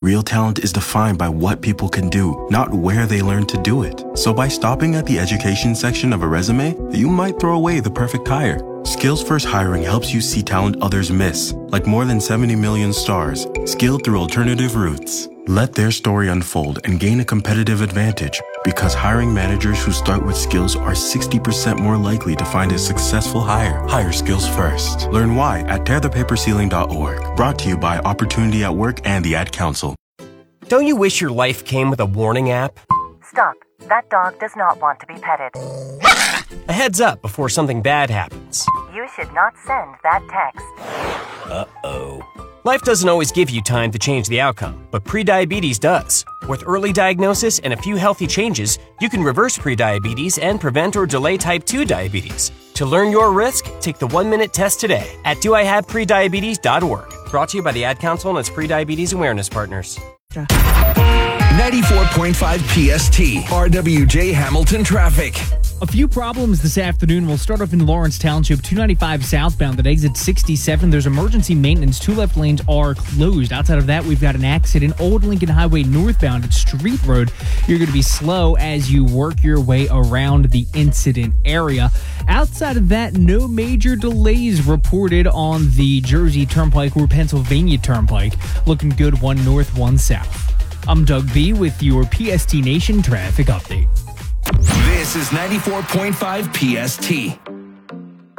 Real talent is defined by what people can do, not where they learn to do it. So by stopping at the education section of a resume, you might throw away the perfect hire. Skills First Hiring helps you see talent others miss, like more than 70 million stars, skilled through alternative routes. Let their story unfold and gain a competitive advantage, because hiring managers who start with skills are 60% more likely to find a successful hire. Hire skills first. Learn why at tearthepaperceiling.org. Brought to you by Opportunity at Work and the Ad Council. Don't you wish your life came with a warning app? Stop. That dog does not want to be petted. A heads up before something bad happens. You should not send that text. Uh-oh. Life doesn't always give you time to change the outcome, but prediabetes does. With early diagnosis and a few healthy changes, you can reverse prediabetes and prevent or delay type 2 diabetes. To learn your risk, take the 1-minute test today at doihaveprediabetes.org. Brought to you by the Ad Council and its prediabetes awareness partners. 94.5 PST, RWJ Hamilton traffic. A few problems this afternoon. We'll start off in Lawrence Township, 295 southbound at exit 67. There's emergency maintenance. 2 left lanes are closed. Outside of that, we've got an accident. Old Lincoln Highway northbound at Street Road. You're going to be slow as you work your way around the incident area. Outside of that, no major delays reported on the Jersey Turnpike or Pennsylvania Turnpike. Looking good, 1 north, 1 south. I'm Doug B. with your PST Nation traffic update. This is 94.5 PST.